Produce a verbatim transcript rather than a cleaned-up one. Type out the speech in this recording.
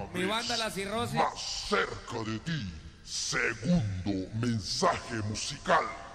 Mi banda La Cirrosis. Más cerca de ti. Segundo mensaje musical.